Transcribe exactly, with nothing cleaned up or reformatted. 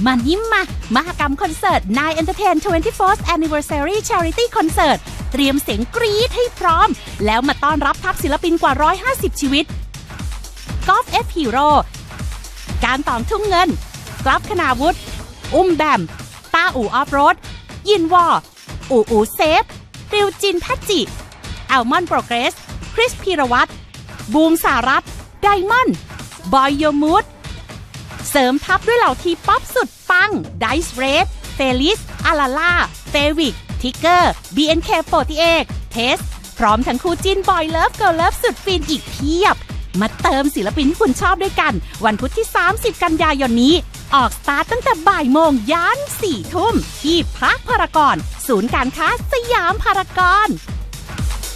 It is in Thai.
มานิ่มมามหกรรมคอนเสิร์ต Nine Entertain ทเวนตี้โฟร์ Anniversary Charity Concert เตรียมเสียงกรี๊ดให้พร้อมแล้วมาต้อนรับทัพศิลปินกว่าหนึ่งร้อยห้าสิบชีวิตกอล์ฟ F Hero การตองทุ่งเงินกลับคณาวุฒิอุ้มแบมต้าอู่ออฟโรดยินวออู่อูเซฟริวจินพัจจิอัลมอนด์โปรเกรสคริสพีรวัตรบูมสารัตไดมอนด์บอยโยมูดเสริมทัพด้วยเหล่าทีป๊อปสุดปังไดซ์เรดเฟลิสอาลาล่าเฟวิกทิกเกอร์ บี เอ็น เค โฟร์ตี้เอท เทสพร้อมทั้งคู่จิ้นบอยเลิฟเกิร์ลเลิฟสุดฟินอีกเพียบมาเติมศิลปินที่คุณชอบด้วยกันวันพุธที่สามสิบกันยายนนี้ออกสตาร์ทตั้งแต่บ่ายโมงยันสี่ทุ่มที่พาร์คพารากอนศูนย์การค้าสยามพารากอน